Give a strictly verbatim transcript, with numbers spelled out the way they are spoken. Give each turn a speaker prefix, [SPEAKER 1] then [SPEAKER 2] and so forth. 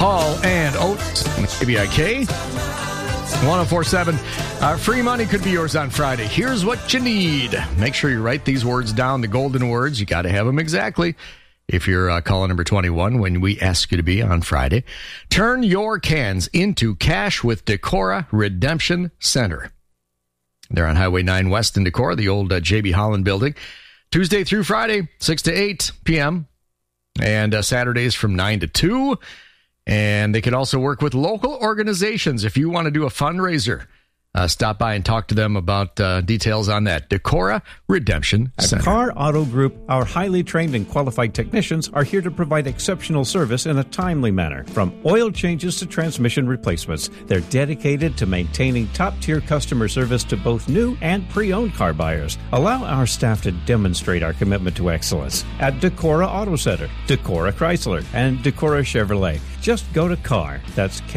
[SPEAKER 1] Hall and Oates, K B I K one oh four point seven. Uh, free money could be yours on Friday. Here's what you need. Make sure you write these words down, the golden words. You got to have them exactly. If you're uh, calling number twenty-one when we ask you to be on Friday, turn your cans into cash with Decorah Redemption Center. They're on Highway nine West in Decorah, the old uh, J B Holland building. Tuesday through Friday, six to eight p.m. And uh, Saturdays from nine to two. And they can also work with local organizations. If you want to do a fundraiser, uh, stop by and talk to them about uh, details on that. Decorah Redemption Center.
[SPEAKER 2] At Car Auto Group, our highly trained and qualified technicians are here to provide exceptional service in a timely manner. From oil changes to transmission replacements, they're dedicated to maintaining top-tier customer service to both new and pre-owned car buyers. Allow our staff to demonstrate our commitment to excellence at Decorah Auto Center, Decorah Chrysler, and Decorah Chevrolet. Just go to Car. That's